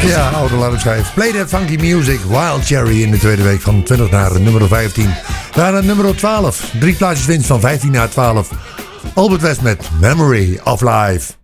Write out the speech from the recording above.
Ja, oude alarmschijf. Play That Funky Music, Wild Cherry in de tweede week van 20 naar nummer 15. Daarna nummer 12. 3 plaatsjes winst van 15 naar 12. Albert West met Memory of Life.